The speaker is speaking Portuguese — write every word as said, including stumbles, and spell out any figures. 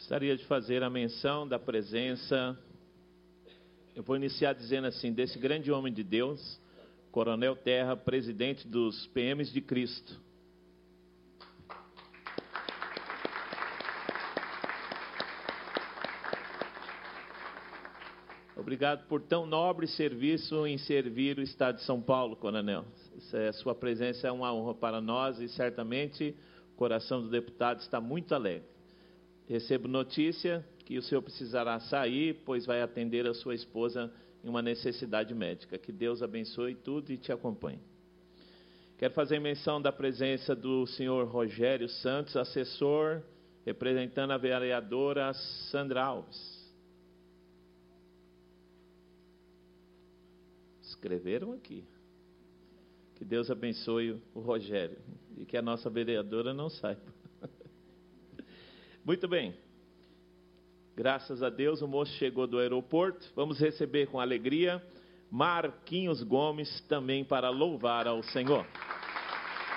Gostaria de fazer a menção da presença, eu vou iniciar dizendo assim, desse grande homem de Deus, Coronel Terra, presidente dos P Ms de Cristo. Obrigado por tão nobre serviço em servir o Estado de São Paulo, Coronel. Sua presença é uma honra para nós e certamente o coração do deputado está muito alegre. Recebo notícia que o senhor precisará sair, pois vai atender a sua esposa em uma necessidade médica. Que Deus abençoe tudo e te acompanhe. Quero fazer menção da presença do senhor Rogério Santos, assessor, representando a vereadora Sandra Alves. Escreveram aqui. Que Deus abençoe o Rogério e que a nossa vereadora não saiba. Muito bem. Graças a Deus o moço chegou do aeroporto. Vamos receber com alegria Marquinhos Gomes também para louvar ao Senhor.